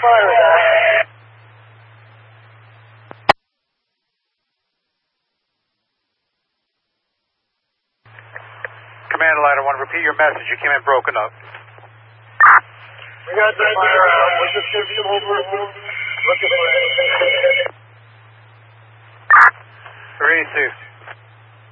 Command Ladder 1, repeat your message. You came in broken up. We got the fire out. We're just going to be over. Looking for it. 382.